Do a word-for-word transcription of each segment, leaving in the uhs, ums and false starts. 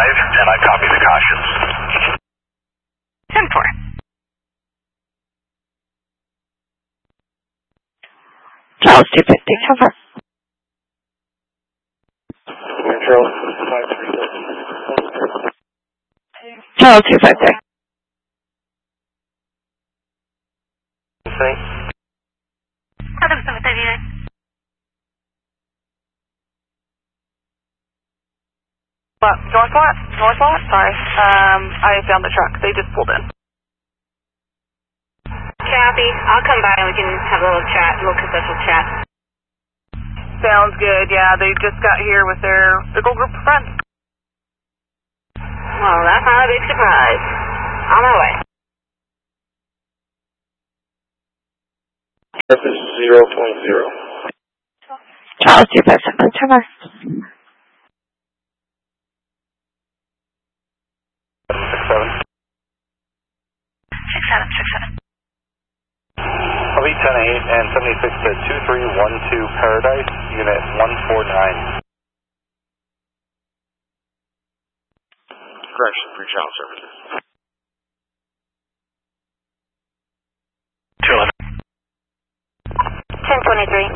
five, and I copy the cautions. ten four. Charles two fifty, cover. Charles five three six. Charles two fifty. Say. Adam seven thirty-nine. What? North lot? North lot? Sorry. Um, I found the truck. They just pulled in. Copy. I'll come by and we can have a little chat, a little consensual chat. Sounds good. Yeah, they just got here with their big old group of friends. Well, that's not a big surprise. On my way. Purpose zero point zero. Charles two five seven, cover. Six seven. Six seven, six seven. Elite ten eight and seventy-six to two three one two Paradise, unit one four nine. Correction, free child services. two eleven. ten twenty-three.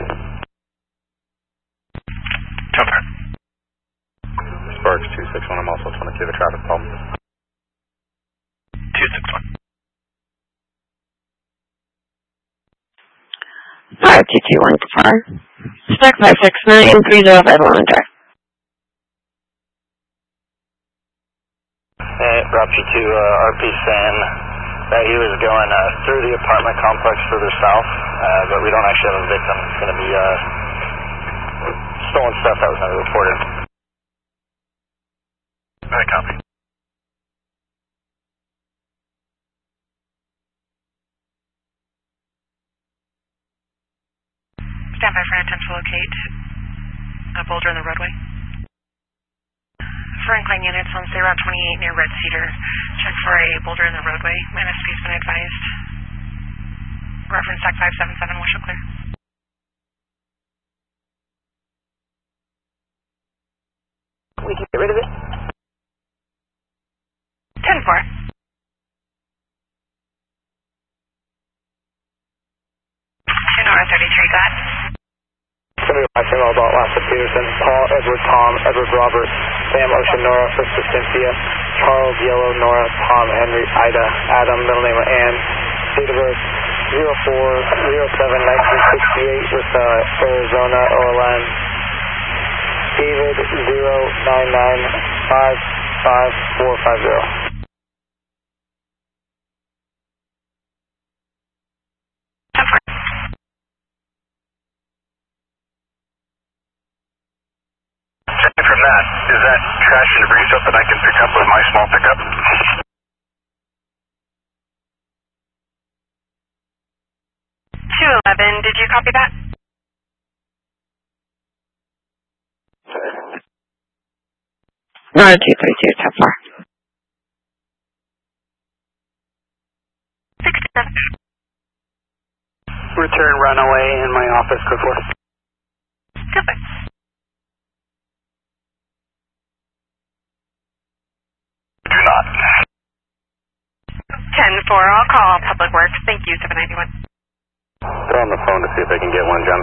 Cover. Sparks two six one, I'm also trying to see the traffic problem. two six one. five two two one four. Spec five six nine three zero five one drive. Hey, Rob G two, uh, R P saying that he was going uh, through the apartment complex further south, uh, but we don't actually have a victim. It's going to be uh, stolen stuff that was never reported. I copy. Stand by for an attempt to locate a boulder in the roadway. For incline units on State Route twenty-eight near Red Cedar, check for a boulder in the roadway. N S P's been advised. Reference TAC five seven seven, wish clear. We can get rid of it. ten four. two Nora thirty-three, go ahead. Somebody watching all about Lassa Peterson, Paul, Edward, Tom, Edward, Robert, Sam, Ocean, Nora, Sister Cynthia, Charles, Yellow, Nora, Tom, Henry, Ida, Adam, middle name of Ann, date of birth zero four zero seven nineteen sixty-eight with uh, Arizona O L N, David zero nine nine five five four five zero. From that, is that trash and debris stuff that I can pick up with my small pickup? two eleven, did you copy that? nine two three two, ten four. sixty-seven. Return runaway in my office, code four. Goodbye. Do not. ten four, I'll call Public Works. Thank you, seven ninety-one. They're on the phone to see if they can get one, Jen.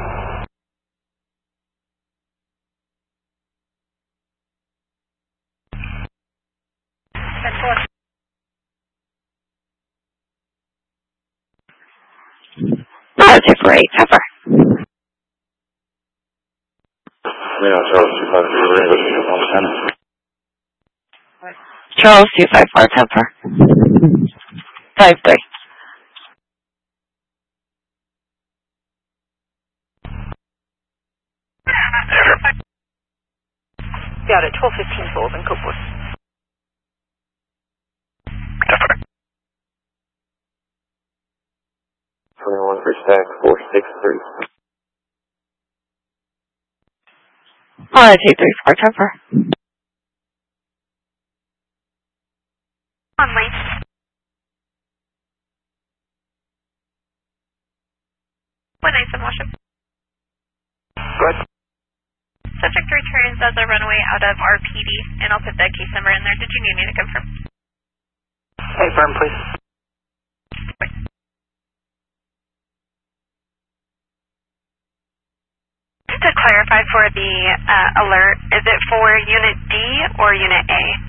ten four. nine two four eight, cover. We know Charles two five three, we're able to get one ten. Charles two five four, cover. five three. Got it. twelve fifteen souls in Copewood. twenty-one for stack four six three. one two three four, cover. On lane. What is the motion? Good. Subject returns as a runway out of R P D, and I'll put that case number in there. Did you need me to confirm? Hey, firm, please. Just to clarify for the uh, alert, is it for Unit D or Unit A?